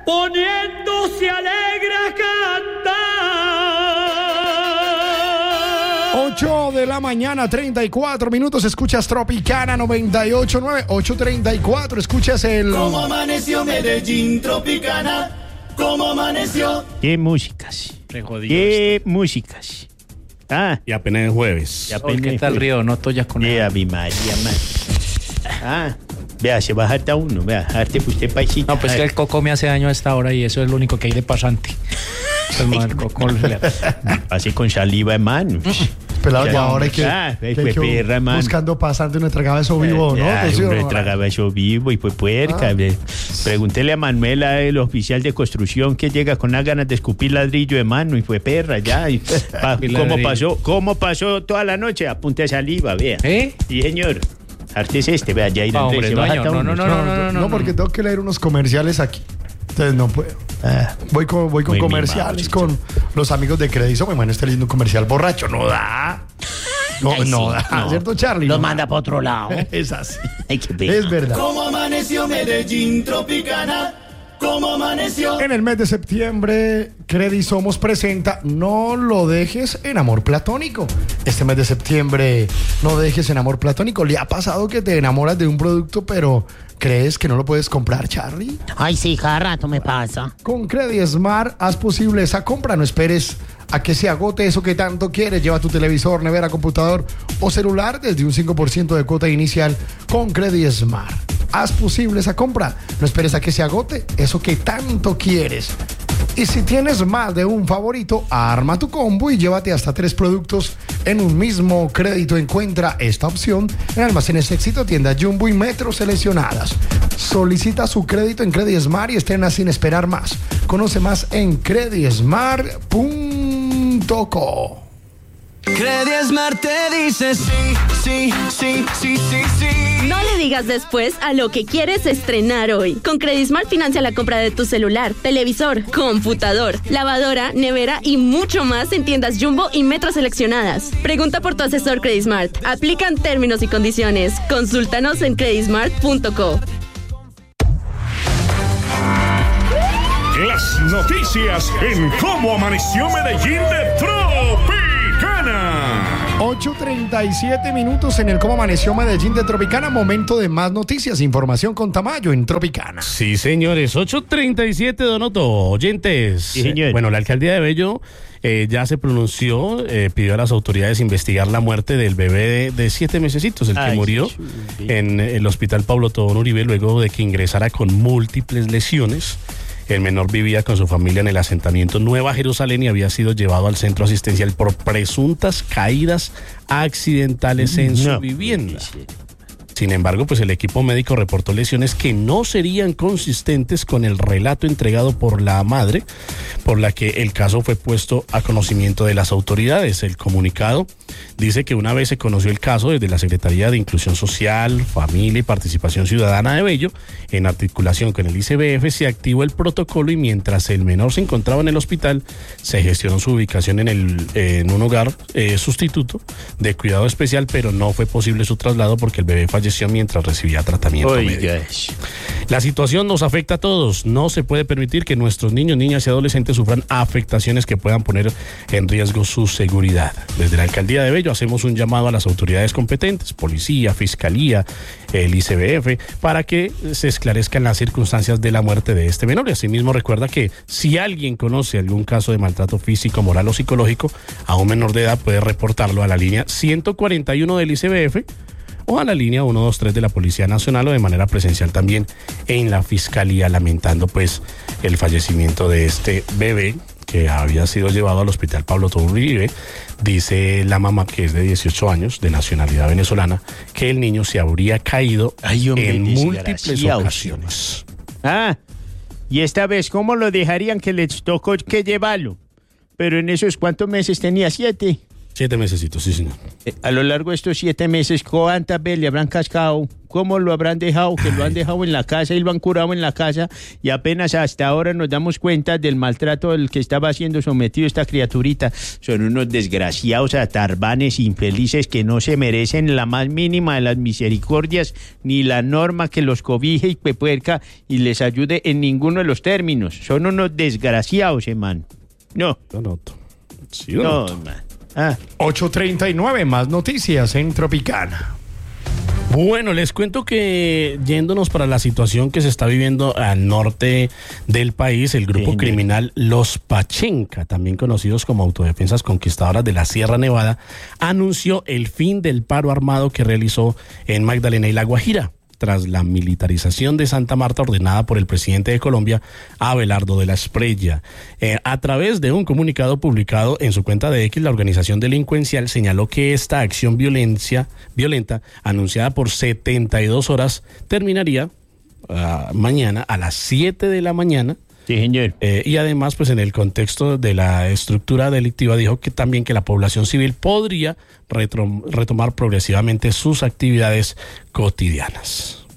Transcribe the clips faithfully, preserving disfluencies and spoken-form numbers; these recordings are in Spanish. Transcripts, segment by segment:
poniéndose alegre a cantar. ocho de la mañana, treinta y cuatro minutos. Escuchas Tropicana noventa y ocho punto nueve. ocho treinta y cuatro. Escuchas el. ¿Cómo amaneció Medellín, Tropicana? ¿Cómo amaneció? ¿Qué músicas? ¿Qué músicas? Ah, Y apenas es jueves. y apenas ¿Qué tal fue. Río? No toya con Vea, mi María, man. Ah, vea, se va a harta uno. Vea, arte usted paisita. No, pues que el coco me hace daño a esta hora y eso es lo único que hay de pasante. Pues, no, el coco le- Así con saliva en mano. Pelado, ya Ya, ahora hay que, ah, que hay fue que perra, man. buscando pasante una tragaba eso vivo, ¿no? Ay, ¿Sí o hombre, no? tragaba eso vivo y fue puerca. Ah. ve. Pregúntele a Manuela, el oficial de construcción, que llega con las ganas de escupir ladrillo de mano y fue perra ya. Y, pa- Y ¿Cómo ladrillo. pasó? ¿Cómo pasó toda la noche? A punta de saliva, vea. ¿Eh? Sí, señor. Arte es este, vea, ya ir Ah, Andrés, hombre, se no, va a señor, harta no, uno. no, no, no, no, No, porque tengo que leer unos comerciales aquí. Entonces no puedo. Ah, Voy con, voy con Muy comerciales, mimado, con los amigos de Credizo. Me van a estar leyendo un comercial borracho. No da. No, Ay, no sí, da. no. ¿Cierto, Charlie? Los No. manda para otro lado. Es así. Ay, qué pena. Es verdad. ¿Cómo amaneció Medellín, Tropicana? ¿Cómo amaneció? En el mes de septiembre, Credisomos presenta No lo dejes en amor platónico. Este mes de septiembre, no dejes en amor platónico. ¿Le ha pasado que te enamoras de un producto, pero crees que no lo puedes comprar, Charlie? Ay, sí, cada rato me pasa. Con Credismart, haz posible esa compra. No esperes a que se agote eso que tanto quieres. Lleva tu televisor, nevera, computador o celular desde un cinco por ciento de cuota inicial con Credismart. Haz posible esa compra. No esperes a que se agote eso que tanto quieres. Y si tienes más de un favorito, arma tu combo y llévate hasta tres productos en un mismo crédito. Encuentra esta opción en Almacenes Éxito, tiendas Jumbo y Metro seleccionadas. Solicita su crédito en Credismart y estrena sin esperar más. Conoce más en credismart punto co. Credismart te dice sí, sí, sí, sí, sí, sí. No le digas después a lo que quieres estrenar hoy. Con Credismart financia la compra de tu celular, televisor, computador, lavadora, nevera y mucho más en tiendas Jumbo y Metro seleccionadas. Pregunta por tu asesor Credismart. Aplican términos y condiciones. Consúltanos en credismart punto co. Las noticias en Cómo Amaneció Medellín de Tropicana. ocho treinta y siete minutos en el Cómo Amaneció Medellín de Tropicana. Momento de más noticias, información con Tamayo en Tropicana. Sí, señores, ocho treinta y siete, Donoto, oyentes. Sí, señor. Eh, Bueno, la alcaldía de Bello eh, ya se pronunció, eh, pidió a las autoridades investigar la muerte del bebé de, de siete mesecitos, el Ay, que murió chupi. en el hospital Pablo Tobón Uribe luego de que ingresara con múltiples lesiones. El menor vivía con su familia en el asentamiento Nueva Jerusalén y había sido llevado al centro asistencial por presuntas caídas accidentales en su No, vivienda. sí, sí. Sin embargo, pues el equipo médico reportó lesiones que no serían consistentes con el relato entregado por la madre, por la que el caso fue puesto a conocimiento de las autoridades. El comunicado dice que una vez se conoció el caso desde la Secretaría de Inclusión Social, Familia y Participación Ciudadana de Bello, en articulación con el I C B F, se activó el protocolo y mientras el menor se encontraba en el hospital, se gestionó su ubicación en, el, eh, en un hogar eh, sustituto de cuidado especial, pero no fue posible su traslado porque el bebé falleció mientras recibía tratamiento médico. Oiga, La situación nos afecta a todos. No se puede permitir que nuestros niños, niñas y adolescentes sufran afectaciones que puedan poner en riesgo su seguridad. Desde la alcaldía de Bello hacemos un llamado a las autoridades competentes, policía, fiscalía, el I C B F, para que se esclarezcan las circunstancias de la muerte de este menor. Y asimismo recuerda que si alguien conoce algún caso de maltrato físico, moral o psicológico a un menor de edad, puede reportarlo a la línea ciento cuarenta y uno del I C B F o a la línea ciento veintitrés de la Policía Nacional o de manera presencial también en la Fiscalía, lamentando pues el fallecimiento de este bebé que había sido llevado al hospital Pablo Tobón Uribe. Dice la mamá, que es de dieciocho años, de nacionalidad venezolana, que el niño se habría caído Ay, hombre, en múltiples desgraciados. ocasiones. Ah, y esta vez, ¿cómo lo dejarían que les tocó que llevarlo? Pero en esos cuántos meses tenía, siete. Siete mesecitos, sí, señor. Eh, a lo largo de estos siete meses, ¿cuántas veces le habrán cascado? ¿Cómo lo habrán dejado? Que lo han dejado en la casa y lo han curado en la casa y apenas hasta ahora nos damos cuenta del maltrato del que estaba siendo sometido esta criaturita. Son unos desgraciados atarbanes infelices que no se merecen la más mínima de las misericordias ni la norma que los cobije y pepuerca y les ayude en ninguno de los términos. Son unos desgraciados, hermano. No. Yo noto. Sí, No, no. hermano. Ah. ocho treinta y nueve, más noticias en Tropicana. Bueno, les cuento que yéndonos para la situación que se está viviendo al norte del país, el grupo Sí, criminal Los Pachenca, también conocidos como Autodefensas Conquistadoras de la Sierra Nevada, anunció el fin del paro armado que realizó en Magdalena y La Guajira, tras la militarización de Santa Marta ordenada por el presidente de Colombia, Abelardo de la Espriella. Eh, a través de un comunicado publicado en su cuenta de X, la organización delincuencial señaló que esta acción violencia, violenta, anunciada por setenta y dos horas, terminaría uh, mañana a las siete de la mañana. Sí, señor. Eh, y además, pues en el contexto de la estructura delictiva, dijo que también que la población civil podría retro- retomar progresivamente sus actividades cotidianas.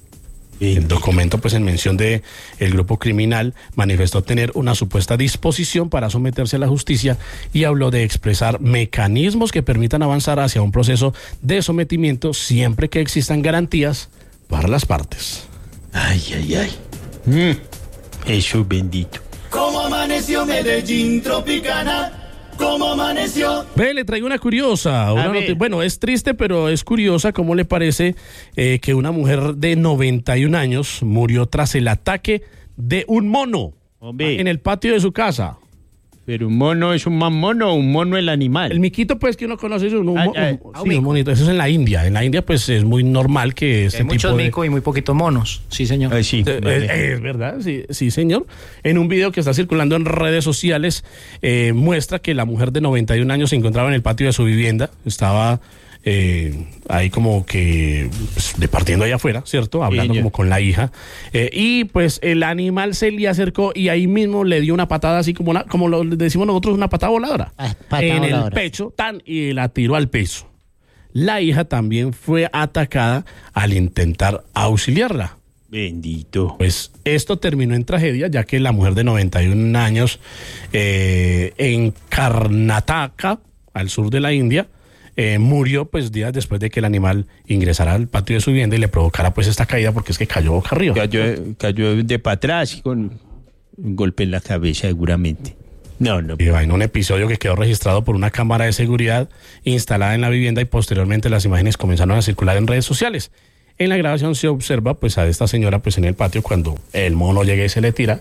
El documento, pues en mención de el grupo criminal, manifestó tener una supuesta disposición para someterse a la justicia y habló de expresar mecanismos que permitan avanzar hacia un proceso de sometimiento siempre que existan garantías para las partes. Ay, ay, ay. Mm. Jesús bendito. ¿Cómo amaneció Medellín Tropicana? ¿Cómo amaneció? Ve, le traigo una curiosa. Una ver. noti- bueno, es triste, pero es curiosa. ¿Cómo le parece eh, que una mujer de noventa y un años murió tras el ataque de un mono Hombre. en el patio de su casa? Pero un mono es un más mono o un mono el animal. El miquito, pues, que uno conoce, es un, un, Ah, mo- ah, un- sí, un monito. Eso es en la India. En la India, pues, es muy normal que este Hay muchos tipo de... micos y muy poquitos monos. Sí, señor. Ah, sí, Eh, vale. eh, Es verdad, sí, sí, señor. En un video que está circulando en redes sociales, eh, muestra que la mujer de noventa y un años se encontraba en el patio de su vivienda. Estaba eh, ahí como que pues, departiendo allá afuera, ¿cierto? Hablando señor. como con la hija. Eh, y pues el animal se le acercó y ahí mismo le dio una patada, así como, una, como lo decimos nosotros, una patada voladora. Ah, patada en el voladora. pecho, tan, y la tiró al piso. La hija también fue atacada al intentar auxiliarla. Bendito. Pues esto terminó en tragedia, ya que la mujer de noventa y un años eh, en Karnataka, al sur de la India, eh, murió pues días después de que el animal ingresara al patio de su vivienda y le provocara pues esta caída, porque es que cayó boca arriba. Cayó, cayó de para atrás y con un golpe en la cabeza seguramente. No, no. Y vaina, un episodio que quedó registrado por una cámara de seguridad instalada en la vivienda y posteriormente las imágenes comenzaron a circular en redes sociales. En la grabación se observa pues a esta señora pues en el patio cuando el mono llega y se le tira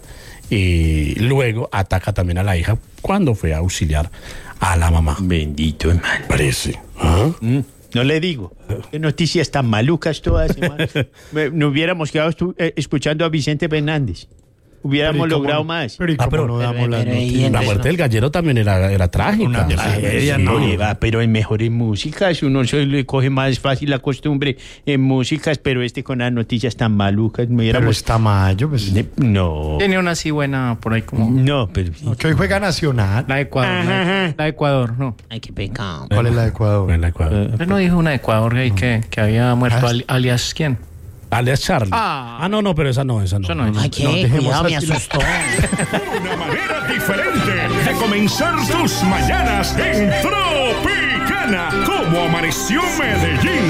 y luego ataca también a la hija cuando fue a auxiliar a la mamá. Bendito, hermano. Parece. ¿Ah? Mm, no le digo. Qué noticias tan malucas todas, hermano. Me- Nos hubiéramos quedado estu- eh, escuchando a Vicente Fernández. Hubiéramos Pero ¿y cómo logrado no? más. Pero ¿y Ah, cómo pero- no damos pero- las pero- y noticias? La entonces, muerte del gallero también era, era trágica. Una Sí, tragedia, sí, no. Oye, va, pero en mejores músicas, uno se le coge más fácil la costumbre en músicas, pero este con las noticias tan malucas, me Pero hubiéramos... está mayo, pues. Ne- No, Tiene una así buena por ahí como... no, pero... Que hoy juega Nacional. La de Ecuador. La de, la de Ecuador, no. Ay, qué pecado. ¿Cuál es la de Ecuador? En la Ecuador. Usted no dijo una de Ecuador ahí que, que había muerto Ah, ali- alias quién. Alias Charlie. Ah. Ah, no, no, pero esa no, esa no. Eso no es. Ay, qué No, dejemos cuidado, me así la- asustó. Una manera diferente de comenzar tus mañanas en Tropicana. ¿Cómo amaneció Medellín?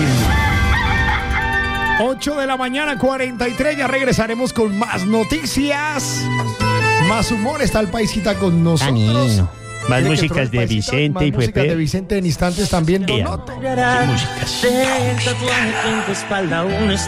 ocho de la mañana, cuarenta y tres. Ya regresaremos con más noticias. Más humor. Está el paisita con nosotros. Danilo. Más Mire que músicas entró el de paisita, Vicente más y músicas Pepe. de Vicente en instantes también. Ea. Donoto. ¿Qué músicas? Del tatuaje en tu espalda un